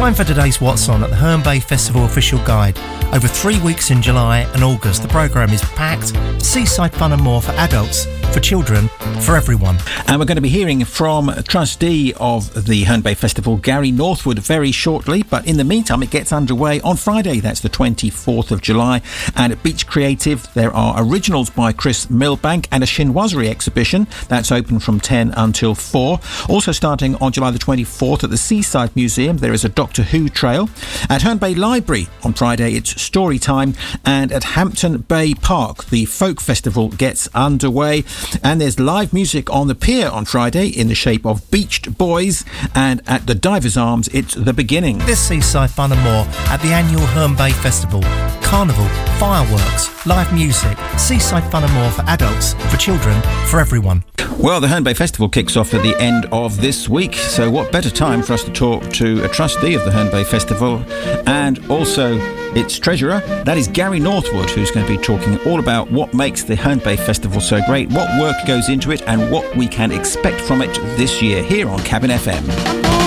Time for today's What's On at the Herne Bay Festival official guide. Over 3 weeks in July and August, the programme is packed. Seaside fun and more for adults, for children, for everyone. And we're going to be hearing from trustee of the Herne Bay Festival, Gary Northwood, very shortly. But in the meantime, it gets underway on Friday. That's the 24th of July. And at Beach Creative, there are originals by Chris Milbank and a chinoiserie exhibition. That's open from 10 until 4. Also starting on July the 24th at the Seaside Museum, there is a Doctor Who trail. At Herne Bay Library on Friday, it's story time. And at Hampton Bay Park, the Folk Festival gets underway. And there's live music on the pier on Friday in the shape of Beached Boys. And at the Divers Arms, it's The Beginning. This seaside fun and more at the annual Herne Bay Festival. Carnival, fireworks, live music, seaside fun and more for adults, for children, for everyone. Well, the Herne Bay Festival kicks off at the end of this week, so what better time for us to talk to a trustee of the Herne Bay Festival and also its treasurer. That is Gary Northwood, who's going to be talking all about what makes the Herne Bay Festival so great, what work goes into it and what we can expect from it this year here on Cabin FM.